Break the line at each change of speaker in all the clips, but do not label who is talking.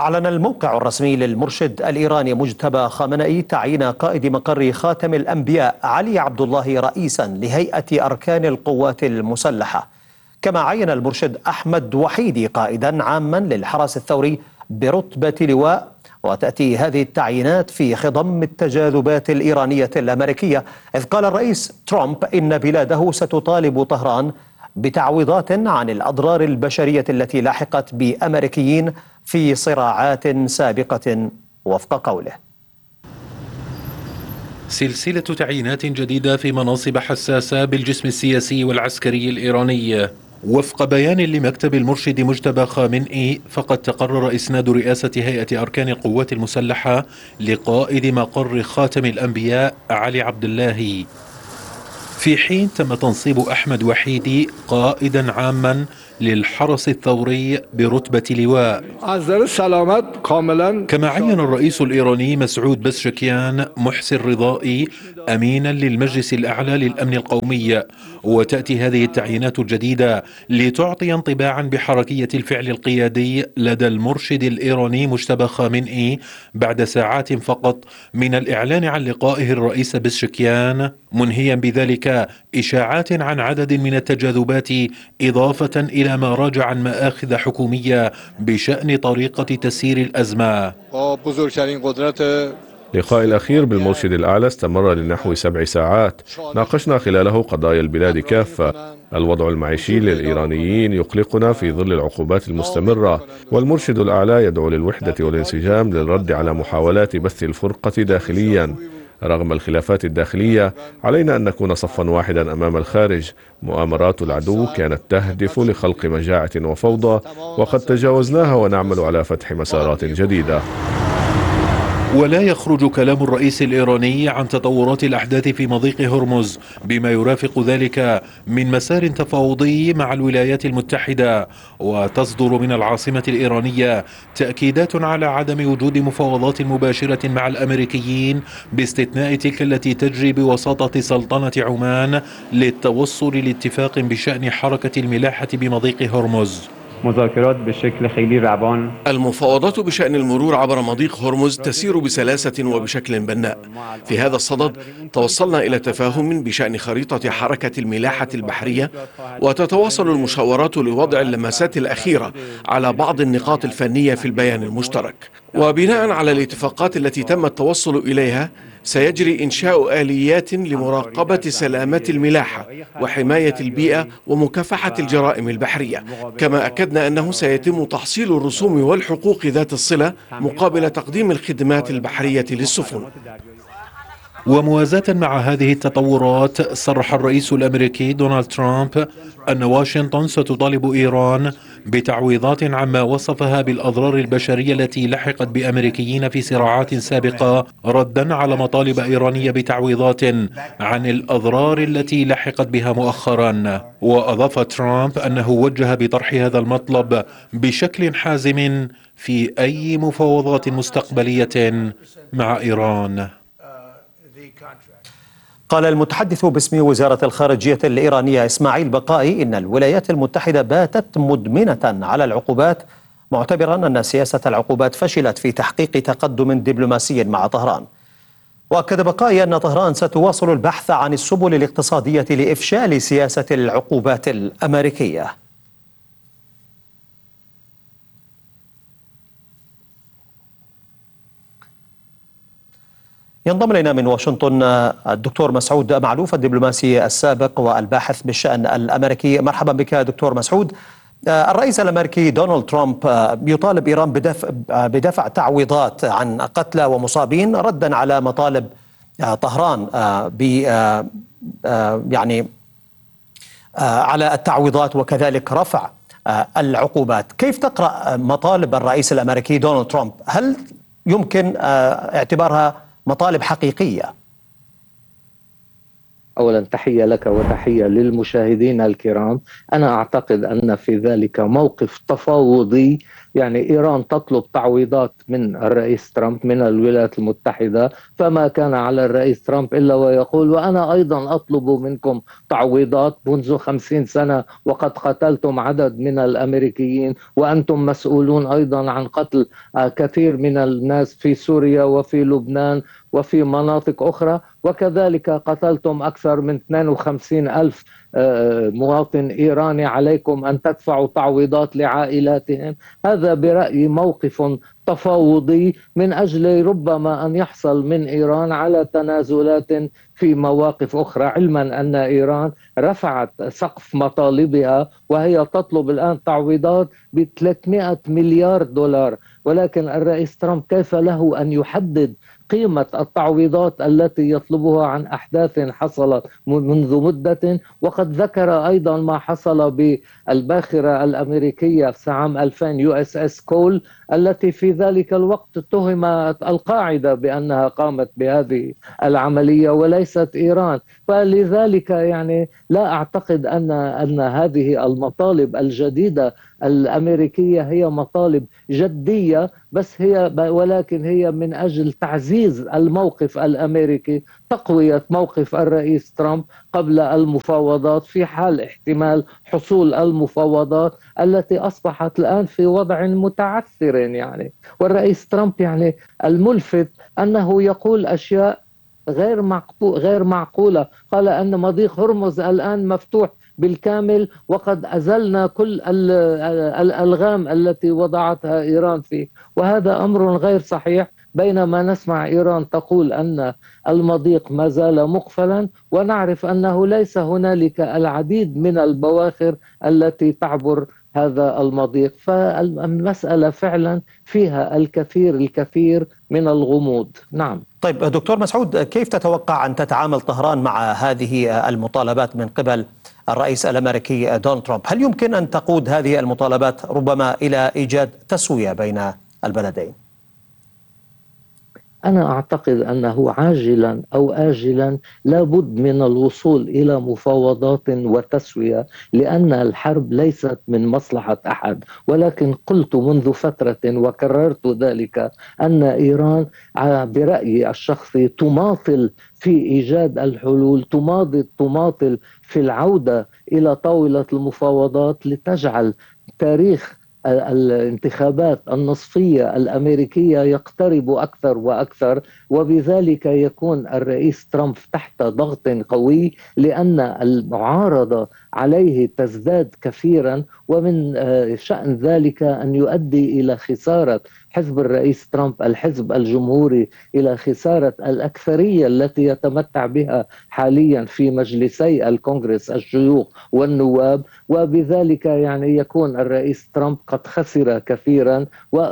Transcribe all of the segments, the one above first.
أعلن الموقع الرسمي للمرشد الإيراني مجتبى خامنئي تعيين قائد مقر خاتم الأنبياء علي عبد الله رئيسا لهيئة أركان القوات المسلحة. كما عين المرشد أحمد وحيدي قائدا عاما للحرس الثوري برتبة لواء. وتأتي هذه التعيينات في خضم التجاذبات الإيرانية الأمريكية، إذ قال الرئيس ترامب إن بلاده ستطالب طهران بتعويضات عن الأضرار البشرية التي لاحقت بأمريكيين في صراعات سابقة وفق قوله.
سلسلة تعيينات جديدة في مناصب حساسة بالجسم السياسي والعسكري الإيراني. وفق بيان لمكتب المرشد مجتبى خامنئي، فقد تقرر إسناد رئاسة هيئة أركان القوات المسلحة لقائد مقر خاتم الأنبياء علي عبد الله، في حين تم تنصيب أحمد وحيدي قائدا عاما للحرس الثوري برتبة لواء. كما عين الرئيس الإيراني مسعود بزشكيان محسن رضائي أمينا للمجلس الأعلى للأمن القومي. وتأتي هذه التعيينات الجديدة لتعطي انطباعا بحركية الفعل القيادي لدى المرشد الإيراني مجتبى خامنئي بعد ساعات فقط من الإعلان عن لقائه الرئيس بزشكيان، منهيا بذلك إشاعات عن عدد من التجاذبات، إضافة إلى ما راجع عن مآخذ حكومية بشأن طريقة تسيير الأزمة.
اللقاء الأخير بالمرشد الأعلى استمر لنحو 7 ساعات، ناقشنا خلاله قضايا البلاد كافة. الوضع المعيشي للإيرانيين يقلقنا في ظل العقوبات المستمرة، والمرشد الأعلى يدعو للوحدة والانسجام للرد على محاولات بث الفرقة داخليا. رغم الخلافات الداخلية علينا أن نكون صفا واحدا أمام الخارج. مؤامرات العدو كانت تهدف لخلق مجاعة وفوضى، وقد تجاوزناها ونعمل على فتح مسارات جديدة.
ولا يخرج كلام الرئيس الإيراني عن تطورات الأحداث في مضيق هرمز بما يرافق ذلك من مسار تفاوضي مع الولايات المتحدة. وتصدر من العاصمة الإيرانية تأكيدات على عدم وجود مفاوضات مباشرة مع الأمريكيين، باستثناء تلك التي تجري بوساطة سلطنة عمان للتوصل لاتفاق بشأن حركة الملاحة بمضيق هرمز.
مذاكرات بشكل خیلی روان.
المفاوضات بشأن المرور عبر مضيق هرمز تسير بسلاسة وبشكل بناء. في هذا الصدد توصلنا إلى تفاهم بشأن خريطة حركة الملاحة البحرية، وتتواصل المشاورات لوضع اللمسات الأخيرة على بعض النقاط الفنية في البيان المشترك. وبناء على الاتفاقات التي تم التوصل إليها، سيجري إنشاء آليات لمراقبة سلامة الملاحة وحماية البيئة ومكافحة الجرائم البحرية. كما أكدنا أنه سيتم تحصيل الرسوم والحقوق ذات الصلة مقابل تقديم الخدمات البحرية للسفن.
وموازاة مع هذه التطورات، صرح الرئيس الأمريكي دونالد ترامب أن واشنطن ستطالب إيران بتعويضات عما وصفها بالأضرار البشرية التي لحقت بأمريكيين في صراعات سابقة، ردا على مطالب إيرانية بتعويضات عن الأضرار التي لحقت بها مؤخرا. وأضاف ترامب أنه وجه بطرح هذا المطلب بشكل حازم في أي مفاوضات مستقبلية مع إيران.
قال المتحدث باسم وزارة الخارجية الإيرانية إسماعيل بقائي إن الولايات المتحدة باتت مدمنة على العقوبات، معتبرا أن سياسة العقوبات فشلت في تحقيق تقدم دبلوماسي مع طهران. وأكد بقائي أن طهران ستواصل البحث عن السبل الاقتصادية لإفشال سياسة العقوبات الأمريكية. ينضم إلينا من واشنطن الدكتور مسعود معلوف، الدبلوماسي السابق والباحث بالشأن الأمريكي. مرحبا بك دكتور مسعود. الرئيس الأمريكي دونالد ترامب يطالب إيران بدفع تعويضات عن قتلى ومصابين، ردا على مطالب طهران على التعويضات وكذلك رفع العقوبات. كيف تقرأ مطالب الرئيس الأمريكي دونالد ترامب؟ هل يمكن اعتبارها مطالب حقيقية؟
أولا تحية لك وتحية للمشاهدين الكرام. أنا أعتقد أن في ذلك موقف تفاوضي، يعني إيران تطلب تعويضات من الرئيس ترامب من الولايات المتحدة، فما كان على الرئيس ترامب إلا ويقول وأنا أيضا أطلب منكم تعويضات منذ 50 سنة، وقد قتلتم عدد من الأمريكيين وأنتم مسؤولون أيضا عن قتل كثير من الناس في سوريا وفي لبنان وفي مناطق أخرى، وكذلك قتلتم أكثر من 52 ألف مواطن إيراني، عليكم أن تدفعوا تعويضات لعائلاتهم. هذا برأيي موقف تفاوضي من أجل ربما أن يحصل من إيران على تنازلات في مواقف أخرى، علما أن إيران رفعت سقف مطالبها وهي تطلب الآن تعويضات ب 300 مليار دولار. ولكن الرئيس ترامب كيف له أن يحدد قيمة التعويضات التي يطلبها عن أحداث حصلت منذ مدة؟ وقد ذكر أيضا ما حصل بالباخرة الأمريكية في عام 2000 يو اس اس كول، التي في ذلك الوقت اتهمت القاعدة بأنها قامت بهذه العملية وليست إيران. فلذلك يعني لا أعتقد أن هذه المطالب الجديدة الأمريكية هي مطالب جدية، بس ولكن هي من أجل تعزيز الموقف الأمريكي، تقوية موقف الرئيس ترامب قبل المفاوضات في حال احتمال حصول المفاوضات التي أصبحت الآن في وضع متعثر. يعني والرئيس ترامب يعني الملفت أنه يقول أشياء غير معقولة. قال أن مضيق هرمز الآن مفتوح بالكامل وقد أزلنا كل الألغام التي وضعتها إيران فيه، وهذا أمر غير صحيح. بينما نسمع إيران تقول أن المضيق ما زال مقفلا، ونعرف أنه ليس هنالك العديد من البواخر التي تعبر هذا المضيق. فالمسألة فعلا فيها الكثير من الغموض. نعم.
طيب دكتور مسعود، كيف تتوقع أن تتعامل طهران مع هذه المطالبات من قبل الرئيس الأمريكي دونالد ترامب؟ هل يمكن أن تقود هذه المطالبات ربما إلى إيجاد تسوية بين البلدين؟
أنا أعتقد أنه عاجلا أو آجلا لابد من الوصول إلى مفاوضات وتسوية، لأن الحرب ليست من مصلحة أحد. ولكن قلت منذ فترة وكررت ذلك أن إيران برأيي الشخصي تماطل في إيجاد الحلول، تماطل في العودة إلى طاولة المفاوضات لتجعل تاريخ الانتخابات النصفية الأمريكية يقترب أكثر وأكثر، وبذلك يكون الرئيس ترامب تحت ضغط قوي، لأن المعارضة عليه تزداد كثيرا، ومن شأن ذلك أن يؤدي إلى خسارة حزب الرئيس ترامب الحزب الجمهوري، إلى خسارة الأكثرية التي يتمتع بها حاليا في مجلسي الكونغرس الشيوخ والنواب. وبذلك يعني يكون الرئيس ترامب قد خسر كثيرا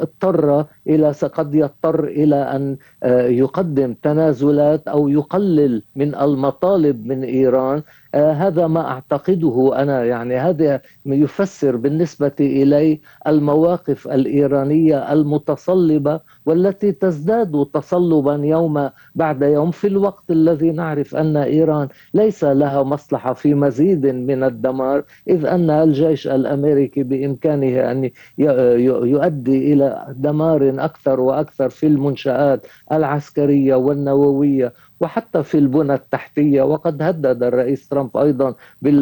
قد يضطر إلى أن يقدم تنازلات أو يقلل من المطالب من إيران. هذا ما أعتقده أنا، يعني هذا يفسر بالنسبة إلي المواقف الإيرانية المتصلبة والتي تزداد تصلبا يوم بعد يوم، في الوقت الذي نعرف أن إيران ليس لها مصلحة في مزيد من الدمار، إذ أن الجيش الأمريكي بإمكانه أن يؤدي إلى دمار أكثر وأكثر في المنشآت العسكرية والنووية وحتى في البنى التحتية. وقد هدد الرئيس ترامب أيضا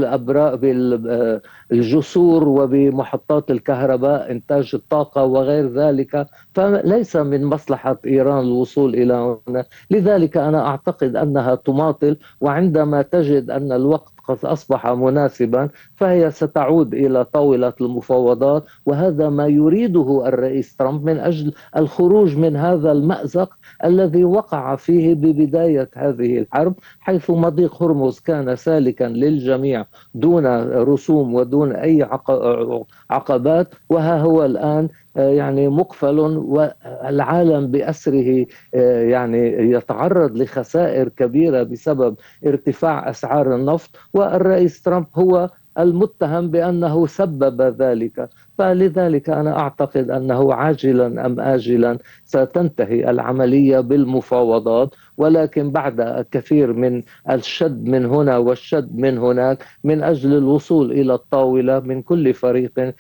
بالجسور وبمحطات الكهرباء، إنتاج الطاقة وغير ذلك. فليس من مصلحة إيران الوصول إلى هنا. لذلك أنا أعتقد أنها تماطل، وعندما تجد أن الوقت قد أصبح مناسبا فهي ستعود إلى طاولة المفاوضات، وهذا ما يريده الرئيس ترامب من أجل الخروج من هذا المأزق الذي وقع فيه ببداية هذه الحرب، حيث مضيق هرمز كان سالكا للجميع دون رسوم ودون أي عقبات، وها هو الآن يعني مقفل والعالم بأسره يعني يتعرض لخسائر كبيرة بسبب ارتفاع أسعار النفط. والرئيس ترامب هو المتهم بأنه سبب ذلك. فلذلك أنا أعتقد أنه عاجلا أم آجلا ستنتهي العملية بالمفاوضات، ولكن بعد كثير من الشد من هنا والشد من هناك من أجل الوصول إلى الطاولة من كل فريق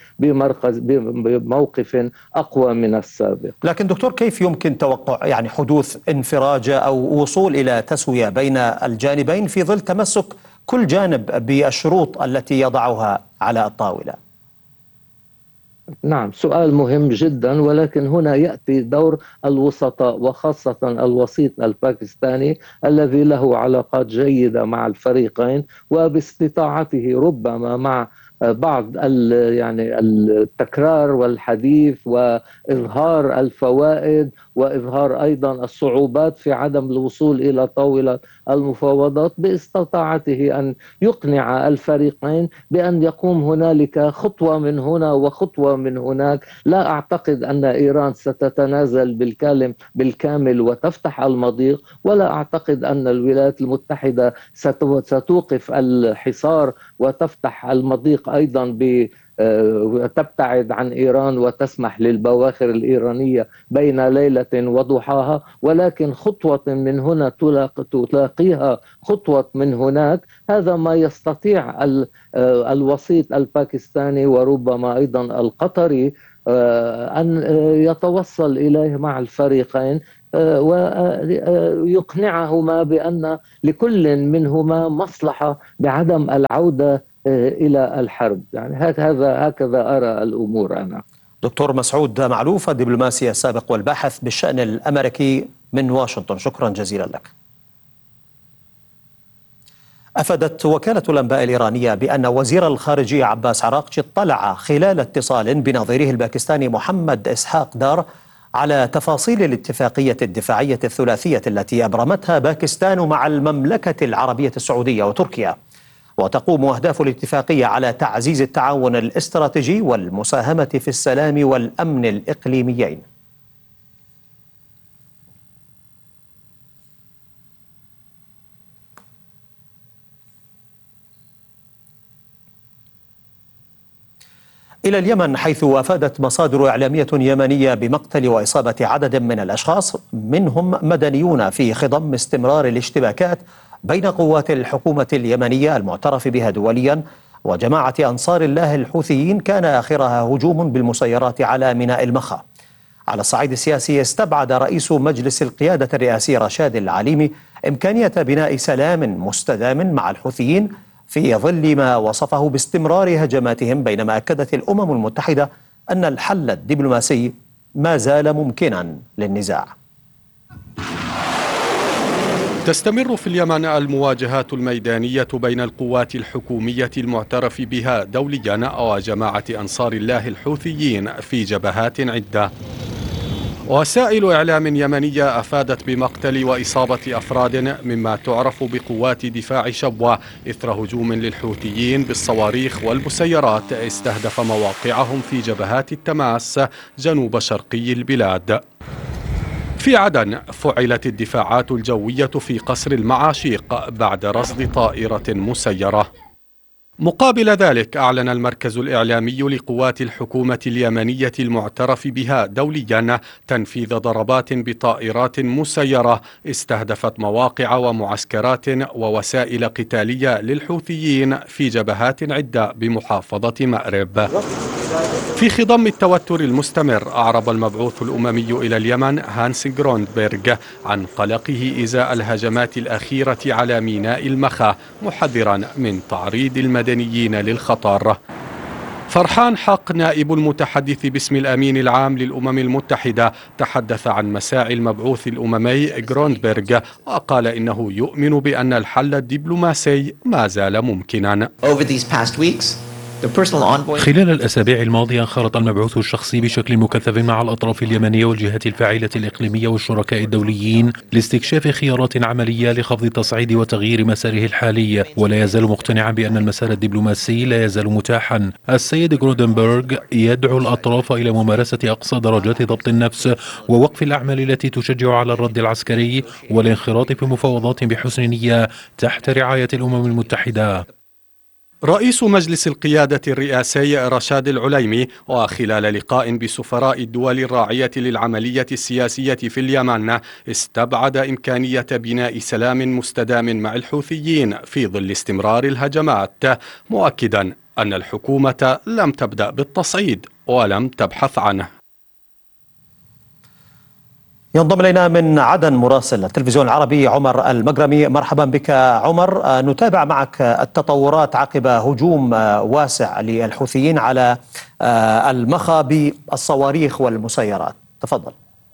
بموقف أقوى من السابق.
لكن دكتور، كيف يمكن توقع يعني حدوث انفراجة أو وصول إلى تسوية بين الجانبين في ظل تمسك كل جانب بالشروط التي يضعها على الطاولة؟
نعم، سؤال مهم جدا، ولكن هنا يأتي دور الوسطاء وخاصة الوسيط الباكستاني الذي له علاقات جيدة مع الفريقين، وباستطاعته ربما مع بعض يعني التكرار والحديث وإظهار الفوائد وإظهار أيضا الصعوبات في عدم الوصول إلى طاولة المفاوضات، باستطاعته أن يقنع الفريقين بأن يقوم هنالك خطوة من هنا وخطوة من هناك. لا أعتقد أن إيران ستتنازل بالكامل وتفتح المضيق، ولا أعتقد أن الولايات المتحدة ستوقف الحصار وتفتح المضيق أيضا تبتعد عن إيران وتسمح للبواخر الإيرانية بين ليلة وضحاها، ولكن خطوة من هنا تلاقيها خطوة من هناك. هذا ما يستطيع الوسيط الباكستاني وربما أيضا القطري أن يتوصل إليه مع الفريقين ويقنعهما بأن لكل منهما مصلحة بعدم العودة إلى الحرب. يعني هكذا أرى الأمور أنا.
دكتور مسعود معلوف، الدبلوماسي السابق والباحث بالشأن الأمريكي من واشنطن، شكرا جزيلا لك. أفادت وكالة الأنباء الإيرانية بأن وزير الخارجية عباس عراقچي اطلع خلال اتصال بنظيره الباكستاني محمد إسحاق دار على تفاصيل الاتفاقية الدفاعية الثلاثية التي أبرمتها باكستان مع المملكة العربية السعودية وتركيا، وتقوم أهداف الاتفاقية على تعزيز التعاون الاستراتيجي والمساهمة في السلام والأمن الإقليميين. إلى اليمن، حيث أفادت مصادر إعلامية يمنية بمقتل وإصابة عدد من الأشخاص منهم مدنيون في خضم استمرار الاشتباكات بين قوات الحكومة اليمنية المعترف بها دوليا وجماعة أنصار الله الحوثيين، كان آخرها هجوم بالمسيرات على ميناء المخا. على الصعيد السياسي، استبعد رئيس مجلس القيادة الرئاسي رشاد العليمي إمكانية بناء سلام مستدام مع الحوثيين في ظل ما وصفه باستمرار هجماتهم، بينما أكدت الأمم المتحدة أن الحل الدبلوماسي ما زال ممكنا للنزاع.
تستمر في اليمن المواجهات الميدانية بين القوات الحكومية المعترف بها دوليا وجماعة أنصار الله الحوثيين في جبهات عدة. وسائل إعلام يمنية أفادت بمقتل وإصابة أفراد مما تعرف بقوات دفاع شبوة إثر هجوم للحوثيين بالصواريخ والمسيرات استهدف مواقعهم في جبهات التماس جنوب شرقي البلاد. في عدن فعلت الدفاعات الجوية في قصر المعاشيق بعد رصد طائرة مسيرة. مقابل ذلك، أعلن المركز الإعلامي لقوات الحكومة اليمنية المعترف بها دوليا تنفيذ ضربات بطائرات مسيرة استهدفت مواقع ومعسكرات ووسائل قتالية للحوثيين في جبهات عدة بمحافظة مأرب. في خضم التوتر المستمر، أعرب المبعوث الأممي إلى اليمن هانس جروندبرغ عن قلقه إزاء الهجمات الأخيرة على ميناء المخا، محذرا من تعريض المدنيين للخطر. فرحان حق، نائب المتحدث باسم الأمين العام للأمم المتحدة، تحدث عن مساعي المبعوث الأممي جروندبرغ وقال إنه يؤمن بأن الحل الدبلوماسي ما زال ممكنا.
خلال الأسابيع الماضية خرط المبعوث الشخصي بشكل مكثف مع الأطراف اليمنية والجهات الفاعلة الإقليمية والشركاء الدوليين لاستكشاف خيارات عملية لخفض التصعيد وتغيير مساره الحالي، ولا يزال مقتنعا بأن المسار الدبلوماسي لا يزال متاحا. السيد جرودنبرغ يدعو الأطراف إلى ممارسة أقصى درجات ضبط النفس ووقف الأعمال التي تشجع على الرد العسكري والانخراط في مفاوضات بحسن نية تحت رعاية الأمم المتحدة.
رئيس مجلس القيادة الرئاسي رشاد العليمي وخلال لقاء بسفراء الدول الراعية للعملية السياسية في اليمن استبعد إمكانية بناء سلام مستدام مع الحوثيين في ظل استمرار الهجمات، مؤكدا أن الحكومة لم تبدأ بالتصعيد ولم تبحث عنه.
ينضم إلينا من عدن مراسل التلفزيون العربي عمر المقرمي. مرحبا بك عمر. نتابع معك التطورات عقب هجوم واسع للحوثيين على المخا بالصواريخ والمسيرات. تفضل.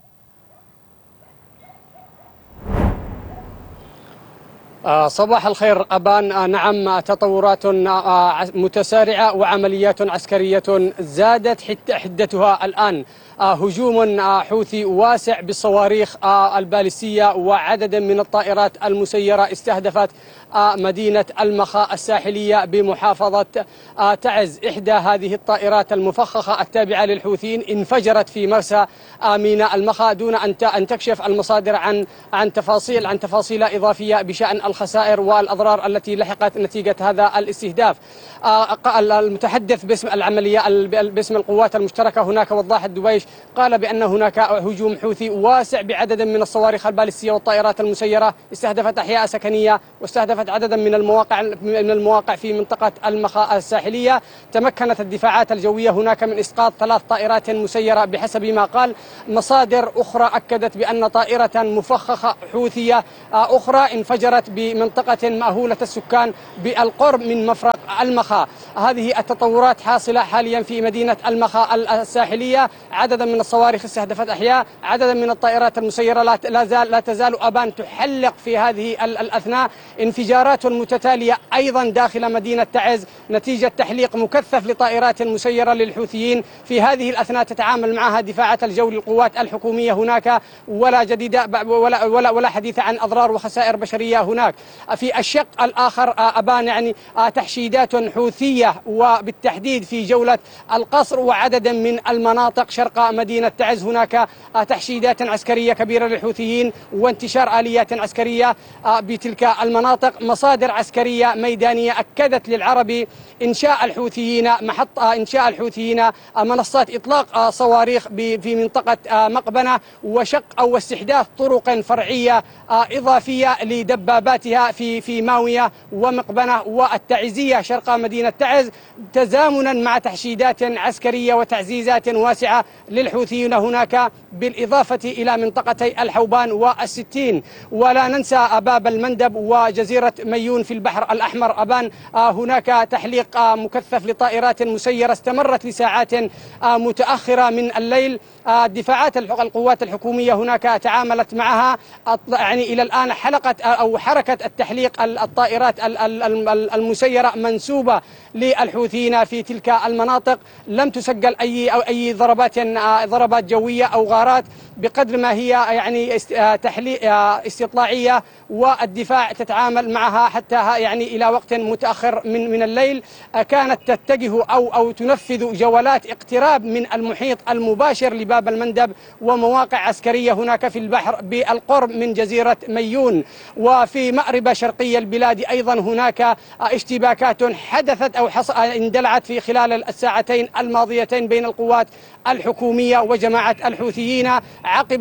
صباح الخير أبان. نعم، تطورات متسارعة وعمليات عسكرية زادت حدتها الآن. هجوم حوثي واسع بالصواريخ البالستية وعدد من الطائرات المسيرة استهدفت مدينة المخا الساحلية بمحافظة تعز. إحدى هذه الطائرات المفخخة التابعة للحوثيين انفجرت في مرسى ميناء المخا دون أن تكشف المصادر عن تفاصيل إضافية بشأن الخسائر والأضرار التي لحقت نتيجة هذا الاستهداف. المتحدث باسم العملية باسم القوات المشتركة هناك وضاح الدبيش قال بأن هناك هجوم حوثي واسع بعدد من الصواريخ البالستية والطائرات المسيرة استهدفت أحياء سكنية واستهدفت عددا من المواقع في منطقة المخا الساحلية. تمكنت الدفاعات الجوية هناك من إسقاط 3 طائرات مسيرة بحسب ما قال. مصادر أخرى أكدت بأن طائرة مفخخة حوثية أخرى انفجرت بمنطقة مأهولة السكان بالقرب من مفرق المخا. هذه التطورات حاصلة حاليا في مدينة المخا الساحلية. عددا من الصواريخ استهدفت أحياء، عددا من الطائرات المسيرة لا تزال أبان تحلق في هذه الأثناء. انفجارات متتالية أيضا داخل مدينة تعز نتيجة تحليق مكثف لطائرات مسيرة للحوثيين. في هذه الأثناء تتعامل معها دفاعات الجو للقوات الحكومية هناك، ولا جديد ولا حديث عن أضرار وخسائر بشرية هناك. في الشق الآخر أبان تحشيدات حوثية وبالتحديد في جولة القصر وعدد من المناطق شرق مدينة تعز هناك تحشيدات عسكرية كبيرة للحوثيين وانتشار آليات عسكرية بتلك المناطق. مصادر عسكرية ميدانية أكدت للعربي إنشاء الحوثيين منصات إطلاق صواريخ في منطقة مقبنة وشق أو استحداث طرق فرعية إضافية لدباباتها في ماوية ومقبنة والتعزية شرق مدينة تعز، تزامنا مع تحشيدات عسكرية وتعزيزات واسعة للحوثيين هناك، بالإضافة إلى منطقتي الحوبان والستين. ولا ننسى باب المندب وجزيرة ميون في البحر الأحمر. أبان هناك تحليق مكثف لطائرات مسيرة استمرت لساعات متأخرة من الليل. دفاعات القوات الحكومية هناك تعاملت معها إلى الآن حركة التحليق الطائرات المسيرة منسوبة للحوثيين في تلك المناطق. لم تسجل أي ضربات جوية أو غارات بقدر ما هي استطلاعية، والدفاع تتعامل معها حتى إلى وقت متأخر من الليل. كانت تتجه أو تنفذ جولات اقتراب من المحيط المباشر لباب المندب ومواقع عسكرية هناك في البحر بالقرب من جزيرة ميون. وفي مأربة شرقية البلاد أيضا هناك اشتباكات حدثت أو اندلعت في خلال الساعتين الماضيتين بين القوات الحكومية وجماعة الحوثيين عقب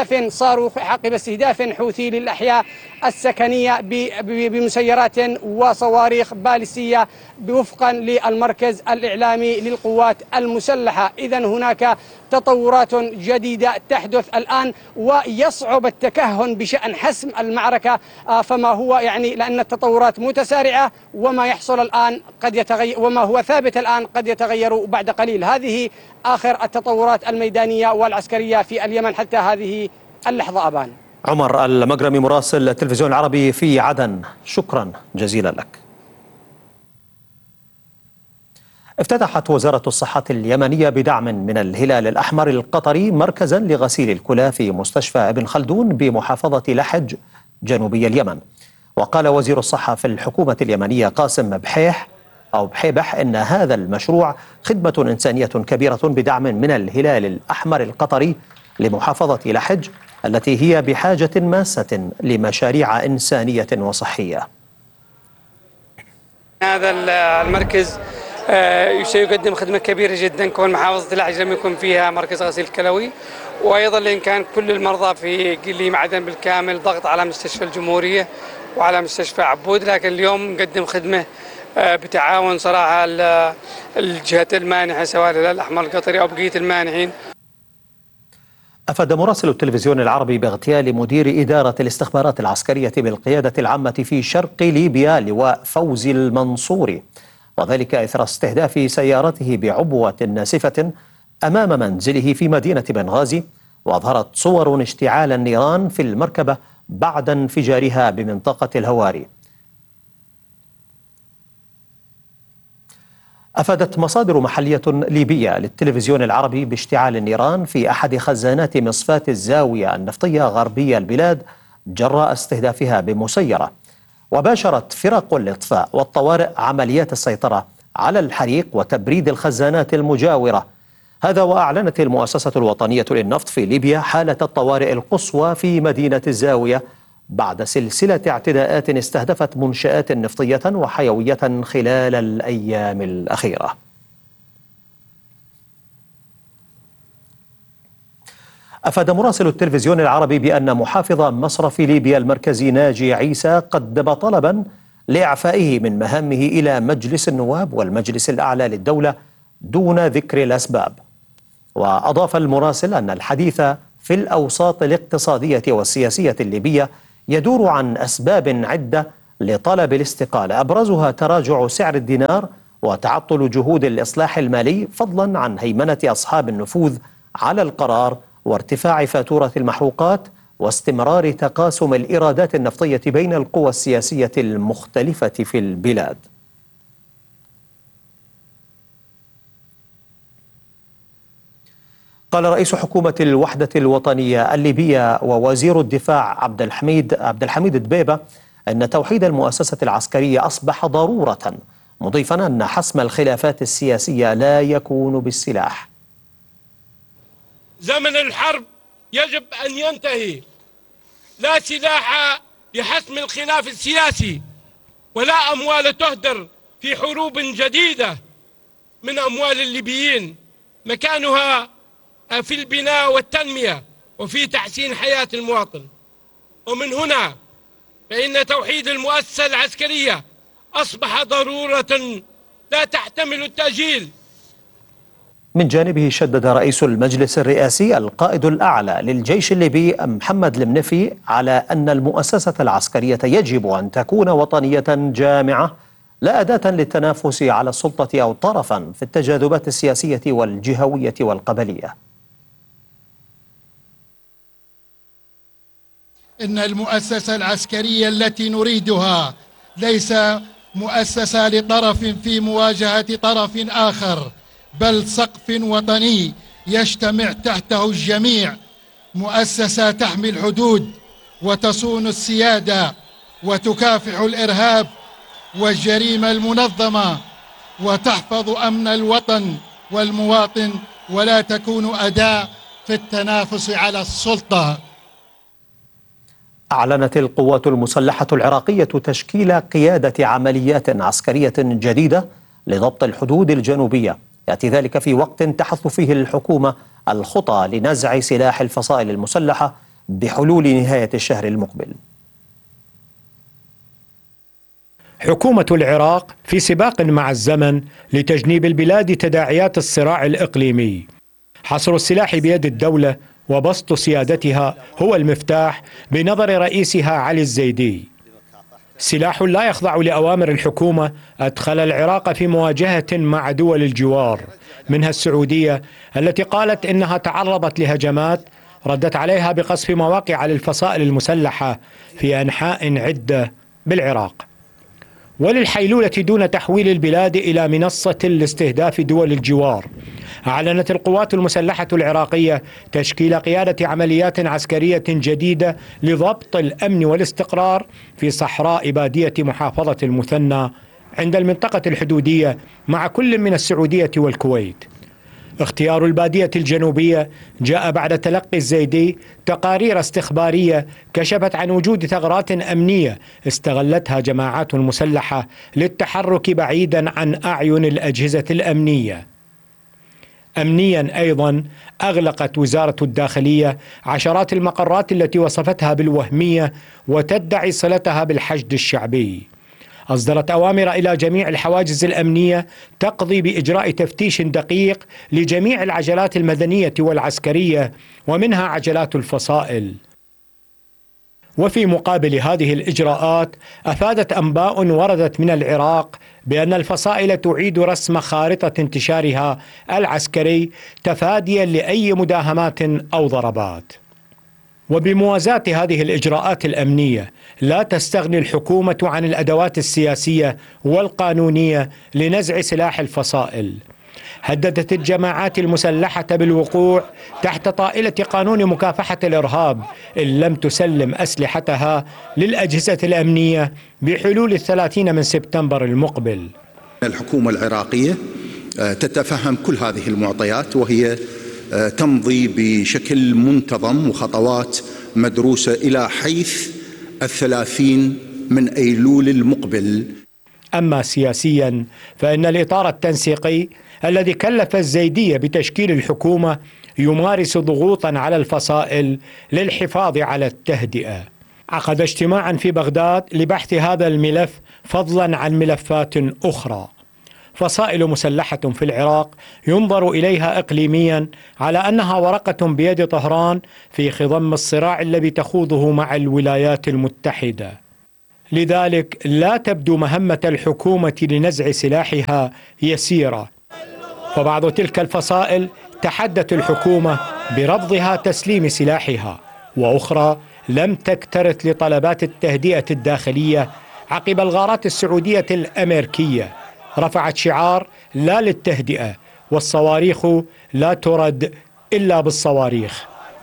استهداف حوثي للأحياء السكنية بمسيرات وصواريخ بالستية وفقا للمركز الإعلامي للقوات المسلحة. إذن هناك تطورات جديدة تحدث الآن ويصعب التكهن بشأن حسم المعركة فما هو لأن التطورات متسارعة وما يحصل الآن قد يتغير وما هو ثابت الآن قد يتغير بعد قليل. هذه آخر التطورات الميدانية والعسكرية في اليمن حتى هذه اللحظة. أبان.
عمر المقرمي مراسل التلفزيون العربي في عدن، شكرا جزيلا لك. افتتحت وزارة الصحة اليمنية بدعم من الهلال الأحمر القطري مركزا لغسيل الكلى في مستشفى ابن خلدون بمحافظة لحج جنوبي اليمن. وقال وزير الصحة في الحكومة اليمنية قاسم بحيبح إن هذا المشروع خدمة إنسانية كبيرة بدعم من الهلال الأحمر القطري لمحافظة لحج التي هي بحاجة ماسة لمشاريع إنسانية وصحية.
هذا المركز سيقدم خدمة كبيرة جدا، كون محافظة العجلة يكون فيها مركز غسيل كلوي، وأيضا لإمكان كل المرضى في قليم عدن بالكامل ضغط على مستشفى الجمهورية وعلى مستشفى عبود. لكن اليوم نقدم خدمة بتعاون صراحة الجهات المانحة سواء الهلال الأحمر القطري أو بقية المانحين.
أفاد مراسل التلفزيون العربي باغتيال مدير إدارة الاستخبارات العسكرية بالقيادة العامة في شرق ليبيا لواء فوزي المنصوري، وذلك إثر استهداف سيارته بعبوة ناسفة أمام منزله في مدينة بنغازي. وأظهرت صور اشتعال النيران في المركبة بعد انفجارها بمنطقة الهواري. أفادت مصادر محلية ليبية للتلفزيون العربي باشتعال النيران في أحد خزانات مصفاة الزاوية النفطية غربي البلاد جراء استهدافها بمسيرة. وباشرت فرق الإطفاء والطوارئ عمليات السيطرة على الحريق وتبريد الخزانات المجاورة. هذا وأعلنت المؤسسة الوطنية للنفط في ليبيا حالة الطوارئ القصوى في مدينة الزاوية بعد سلسلة اعتداءات استهدفت منشآت نفطية وحيوية خلال الأيام الأخيرة. أفاد مراسل التلفزيون العربي بأن محافظ مصرف ليبيا المركزي ناجي عيسى قدم طلبا لإعفائه من مهامه إلى مجلس النواب والمجلس الأعلى للدولة دون ذكر الأسباب. وأضاف المراسل أن الحديث في الأوساط الاقتصادية والسياسية الليبية يدور عن أسباب عدة لطلب الاستقالة، أبرزها تراجع سعر الدينار وتعطل جهود الإصلاح المالي، فضلا عن هيمنة أصحاب النفوذ على القرار وارتفاع فاتورة المحروقات واستمرار تقاسم الإيرادات النفطية بين القوى السياسية المختلفة في البلاد. قال رئيس حكومة الوحدة الوطنية الليبية ووزير الدفاع عبد الحميد دبيبة أن توحيد المؤسسة العسكرية أصبح ضرورة، مضيفا أن حسم الخلافات السياسية لا يكون بالسلاح.
زمن الحرب يجب أن ينتهي، لا سلاح لحسم الخلاف السياسي ولا أموال تهدر في حروب جديدة من أموال الليبيين، مكانها في البناء والتنمية وفي تحسين حياة المواطن. ومن هنا فإن توحيد المؤسسة العسكرية أصبح ضرورة لا تحتمل التأجيل.
من جانبه شدد رئيس المجلس الرئاسي القائد الأعلى للجيش الليبي محمد المنفي على أن المؤسسة العسكرية يجب أن تكون وطنية جامعة لا أداة للتنافس على السلطة أو طرفا في التجاذبات السياسية والجهوية والقبلية.
إن المؤسسة العسكرية التي نريدها ليس مؤسسة لطرف في مواجهة طرف آخر، بل سقف وطني يجتمع تحته الجميع، مؤسسة تحمي الحدود وتصون السيادة وتكافح الإرهاب والجريمة المنظمة وتحفظ أمن الوطن والمواطن، ولا تكون أداة في التنافس على السلطة.
أعلنت القوات المسلحة العراقية تشكيل قيادة عمليات عسكرية جديدة لضبط الحدود الجنوبية، يأتي ذلك في وقت تحث فيه الحكومة الخطى لنزع سلاح الفصائل المسلحة بحلول نهاية الشهر المقبل.
حكومة العراق في سباق مع الزمن لتجنيب البلاد تداعيات الصراع الإقليمي. حصر السلاح بيد الدولة وبسط سيادتها هو المفتاح بنظر رئيسها علي الزيدي. سلاح لا يخضع لأوامر الحكومة أدخل العراق في مواجهة مع دول الجوار، منها السعودية التي قالت إنها تعرضت لهجمات ردت عليها بقصف مواقع للفصائل المسلحة في أنحاء عدة بالعراق. وللحيلولة دون تحويل البلاد إلى منصة لاستهداف دول الجوار، أعلنت القوات المسلحة العراقية تشكيل قيادة عمليات عسكرية جديدة لضبط الأمن والاستقرار في صحراء بادية محافظة المثنى عند المنطقة الحدودية مع كل من السعودية والكويت. اختيار البادية الجنوبية جاء بعد تلقي الزيدي تقارير استخبارية كشفت عن وجود ثغرات أمنية استغلتها جماعات مسلحة للتحرك بعيدا عن أعين الأجهزة الأمنية. أمنيا أيضا أغلقت وزارة الداخلية عشرات المقرات التي وصفتها بالوهمية وتدعي صلتها بالحشد الشعبي. أصدرت أوامر إلى جميع الحواجز الأمنية تقضي بإجراء تفتيش دقيق لجميع العجلات المدنية والعسكرية ومنها عجلات الفصائل. وفي مقابل هذه الإجراءات أفادت أنباء وردت من العراق بأن الفصائل تعيد رسم خارطة انتشارها العسكري تفاديا لأي مداهمات أو ضربات. وبموازاة هذه الإجراءات الأمنية لا تستغني الحكومة عن الأدوات السياسية والقانونية لنزع سلاح الفصائل. هددت الجماعات المسلحة بالوقوع تحت طائلة قانون مكافحة الإرهاب إن لم تسلم أسلحتها للأجهزة الأمنية بحلول 30 سبتمبر المقبل.
الحكومة العراقية تتفهم كل هذه المعطيات وهي تمضي بشكل منتظم وخطوات مدروسة إلى حيث 30 من أيلول المقبل.
أما سياسيا فإن الإطار التنسيقي الذي كلف الزيدية بتشكيل الحكومة يمارس ضغوطا على الفصائل للحفاظ على التهدئة. عقد اجتماعا في بغداد لبحث هذا الملف فضلا عن ملفات أخرى. فصائل مسلحة في العراق ينظر إليها إقليميا على أنها ورقة بيد طهران في خضم الصراع الذي تخوضه مع الولايات المتحدة. لذلك لا تبدو مهمة الحكومة لنزع سلاحها يسيرة، فبعض تلك الفصائل تحدت الحكومة برفضها تسليم سلاحها، وأخرى لم تكترث لطلبات التهدئة الداخلية عقب الغارات السعودية الأمريكية. رفعت شعار لا للتهدئة والصواريخ لا ترد إلا بالصواريخ.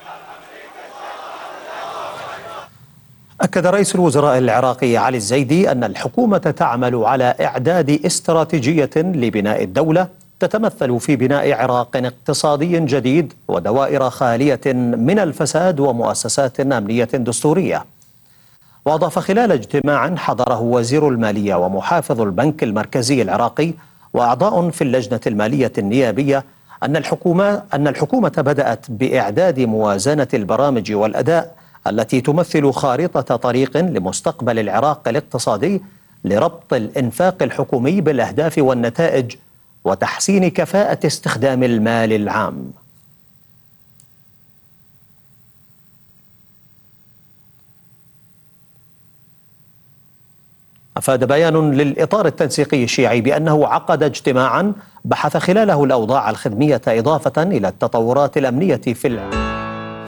أكد رئيس الوزراء العراقي علي الزيدي أن الحكومة تعمل على إعداد استراتيجية لبناء الدولة تتمثل في بناء عراق اقتصادي جديد ودوائر خالية من الفساد ومؤسسات أمنية دستورية. وأضاف خلال اجتماع حضره وزير المالية ومحافظ البنك المركزي العراقي وأعضاء في اللجنة المالية النيابية أن الحكومة بدأت بإعداد موازنة البرامج والأداء التي تمثل خارطة طريق لمستقبل العراق الاقتصادي لربط الإنفاق الحكومي بالأهداف والنتائج وتحسين كفاءة استخدام المال العام. أفاد بيان للإطار التنسيقي الشيعي بأنه عقد اجتماعا بحث خلاله الأوضاع الخدمية إضافة إلى التطورات الأمنية في العراق.